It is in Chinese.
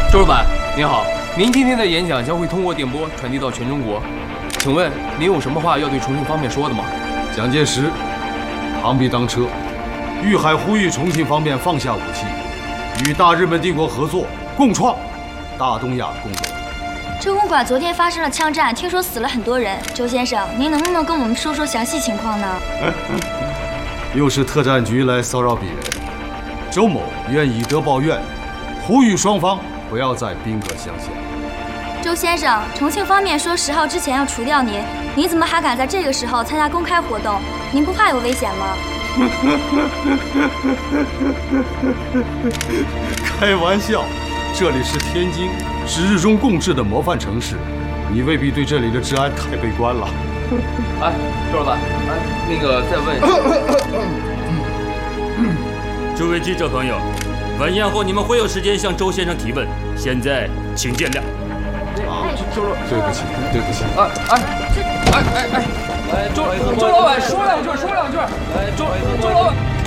周老板您好，您今天的演讲将会通过电波传递到全中国，请问您有什么话要对重庆方面说的吗？ 蒋介石，螳臂当车，豫海呼吁重庆方面放下武器，与大日本帝国合作，共创大东亚共荣。 车公馆昨天发生了枪战，听说死了很多人。周先生，您能不能跟我们说说详细情况呢？ 又是特战局来骚扰鄙人，周某愿以德报怨，呼吁双方不要再兵戈相向。 周先生，重庆方面说10号之前要除掉您，您怎么还敢在这个时候参加公开活动？您不怕有危险吗？ 开玩笑，这里是天津，是日中共治的模范城市，你未必对这里的治安太悲观了。 哎，周老板，哎，那个再问一下。 诸位记者朋友，晚宴后你们会有时间向周先生提问，现在请见谅。 周老， 对不起，对不起。 周老板说两句，哎，周老板。